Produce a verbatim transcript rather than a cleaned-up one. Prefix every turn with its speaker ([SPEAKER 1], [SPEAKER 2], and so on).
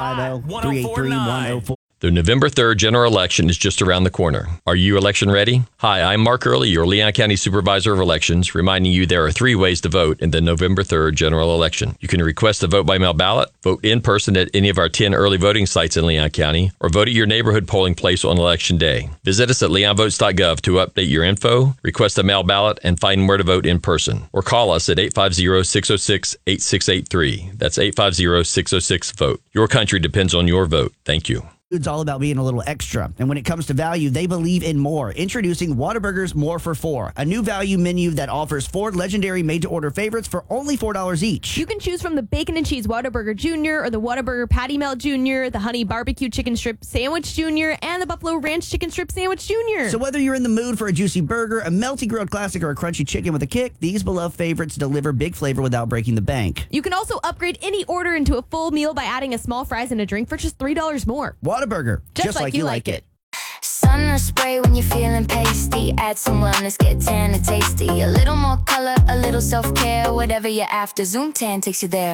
[SPEAKER 1] five zero, three eight three, one zero four.
[SPEAKER 2] The November third general election is just around the corner. Are you election ready? Hi, I'm Mark Early, your Leon County Supervisor of Elections, reminding you there are three ways to vote in the November third general election. You can request a vote-by-mail ballot, vote in person at any of our ten early voting sites in Leon County, or vote at your neighborhood polling place on Election Day. Visit us at leon votes dot gov to update your info, request a mail ballot, and find where to vote in person. Or call us at eight five zero, six zero six, eight six eight three. That's eight five zero, six zero six, VOTE. Your country depends on your vote. Thank you.
[SPEAKER 1] It's all about being a little extra. And when it comes to value, they believe in more. Introducing Whataburger's More for Four, a new value menu that offers four legendary made-to-order favorites for only four dollars each.
[SPEAKER 3] You can choose from the Bacon and Cheese Whataburger Junior or the Whataburger Patty Melt Junior, the Honey Barbecue Chicken Strip Sandwich Junior, and the Buffalo Ranch Chicken Strip Sandwich Junior.
[SPEAKER 1] So whether you're in the mood for a juicy burger, a melty grilled classic, or a crunchy chicken with a kick, these beloved favorites deliver big flavor without breaking the bank.
[SPEAKER 3] You can also upgrade any order into a full meal by adding a small fries and a drink for just three dollars more.
[SPEAKER 1] Whataburger.
[SPEAKER 3] Just, just like, like you like it.
[SPEAKER 4] Sun spray when you're feeling pasty. Add some wellness, get tan and tasty. A little more color, a little self-care. Whatever you're after, Zoom Tan takes you there.